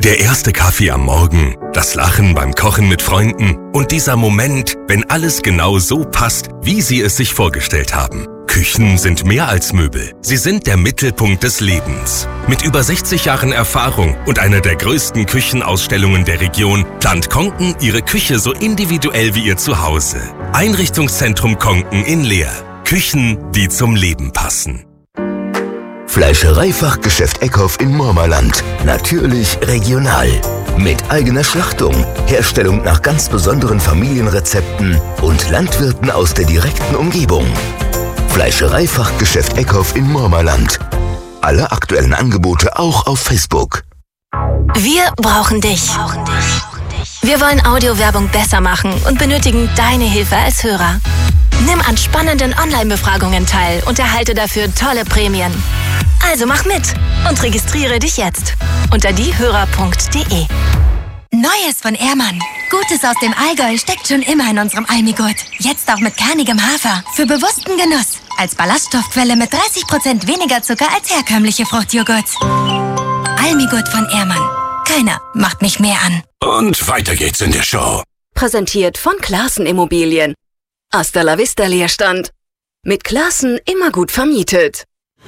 Der erste Kaffee am Morgen, das Lachen beim Kochen mit Freunden und dieser Moment, wenn alles genau so passt, wie Sie es sich vorgestellt haben. Küchen sind mehr als Möbel. Sie sind der Mittelpunkt des Lebens. Mit über 60 Jahren Erfahrung und einer der größten Küchenausstellungen der Region plant Konken Ihre Küche so individuell wie Ihr Zuhause. Einrichtungszentrum Konken in Leer. Küchen, die zum Leben passen. Fleischereifachgeschäft Eckhoff in Mormerland. Natürlich regional. Mit eigener Schlachtung, Herstellung nach ganz besonderen Familienrezepten und Landwirten aus der direkten Umgebung. Fleischereifachgeschäft Eckhoff in Mormerland. Alle aktuellen Angebote auch auf Facebook. Wir brauchen dich. Wir wollen Audiowerbung besser machen und benötigen deine Hilfe als Hörer. Nimm an spannenden Online-Befragungen teil und erhalte dafür tolle Prämien. Also mach mit und registriere dich jetzt unter diehörer.de. Neues von Ehrmann. Gutes aus dem Allgäu steckt schon immer in unserem Almigurt. Jetzt auch mit kernigem Hafer. Für bewussten Genuss. Als Ballaststoffquelle mit 30% weniger Zucker als herkömmliche Fruchtjoghurts. Almigurt von Ehrmann. Keiner macht mich mehr an. Und weiter geht's in der Show. Präsentiert von Classen Immobilien. Hasta la vista Leerstand. Mit Classen immer gut vermietet.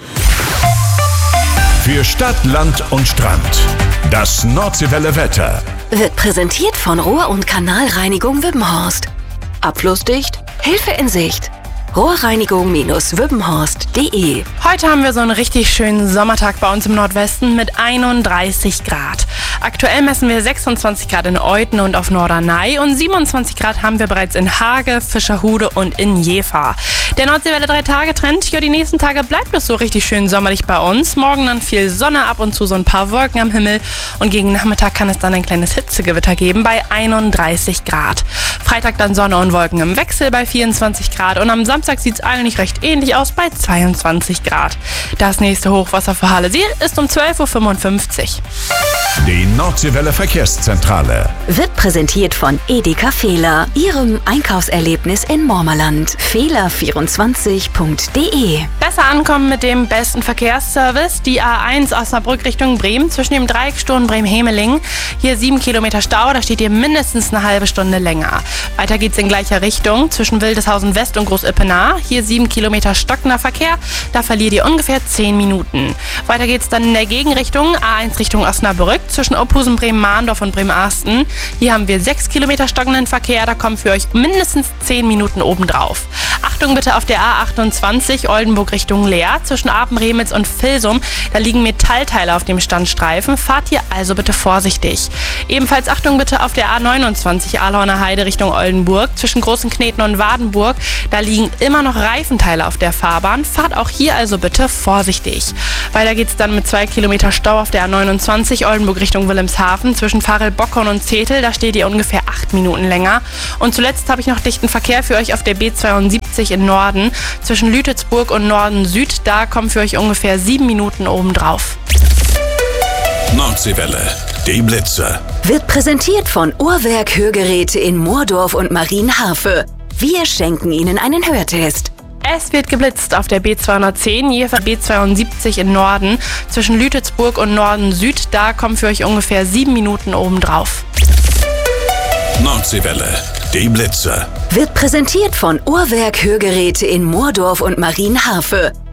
Für Stadt, Land und Strand. Das Nordseewelle Wetter. Wird präsentiert von Rohr- und Kanalreinigung Wippenhorst. Abflussdicht, Hilfe in Sicht. Rohrreinigung-wippenhorst.de. Heute haben wir so einen richtig schönen Sommertag bei uns im Nordwesten mit 31 Grad. Aktuell messen wir 26 Grad in Euthen und auf Norderney und 27 Grad haben wir bereits in Hage, Fischerhude und in Jever. Der Nordseewelle 3-Tage-Trend, ja, die nächsten Tage bleibt es so richtig schön sommerlich bei uns. Morgen dann viel Sonne, ab und zu so ein paar Wolken am Himmel und gegen Nachmittag kann es dann ein kleines Hitzegewitter geben bei 31 Grad. Freitag dann Sonne und Wolken im Wechsel bei 24 Grad und am Samstag sieht es eigentlich recht ähnlich aus bei 22 Grad. Das nächste Hochwasser für Haleseel ist um 12.55 Uhr. Die Nordseewelle Verkehrszentrale Wird präsentiert von Edeka Fehler, Ihrem Einkaufserlebnis in Mormerland. Fehler24.de. Besser ankommen mit dem besten Verkehrsservice. Die A1 Osnabrück Richtung Bremen zwischen dem Dreiecksturm Bremen-Hemeling. Hier 7 Kilometer Stau, da steht ihr mindestens eine halbe Stunde länger. Weiter geht's in gleicher Richtung zwischen Wildeshausen West und Groß-Ippenaar. Hier 7 Kilometer stockender Verkehr, da verliert ihr ungefähr 10 Minuten. Weiter geht's dann in der Gegenrichtung, A1 Richtung Osnabrück zwischen Opphusen, Bremen-Mahndorf und Bremen-Arsten. Hier haben wir 6 Kilometer stockenden Verkehr, da kommen für euch mindestens 10 Minuten obendrauf. Achtung bitte auf der A28 Oldenburg Richtung Leer zwischen Apen-Remitz und Vilsum. Da liegen Metallteile auf dem Standstreifen. Fahrt hier also bitte vorsichtig. Ebenfalls Achtung bitte auf der A29 Ahlhorner Heide Richtung Oldenburg zwischen Großenkneten und Wadenburg. Da liegen immer noch Reifenteile auf der Fahrbahn. Fahrt auch hier also bitte vorsichtig. Weiter geht's dann mit 2 Kilometer Stau auf der A29 Oldenburg Richtung Wilhelmshaven zwischen Farel-Bockhorn und Zetel. Da steht ihr ungefähr 8 Minuten länger. Und zuletzt habe ich noch dichten Verkehr für euch auf der B72 in Norden zwischen Lütetsburg und Norden Süd. Da kommen für euch ungefähr 7 Minuten obendrauf. Nordseewelle, die Blitze. Wird präsentiert von Uhrwerk Hörgeräte in Moordorf und Marienhafe. Wir schenken Ihnen einen Hörtest. Es wird geblitzt auf der B210, Jever B72 in Norden zwischen Lütetsburg und Norden Süd. Da kommen für euch ungefähr 7 Minuten obendrauf. Nordseewelle, die Blitze. Wird präsentiert von Uhrwerk Hörgeräte in Moordorf und Marienhafe.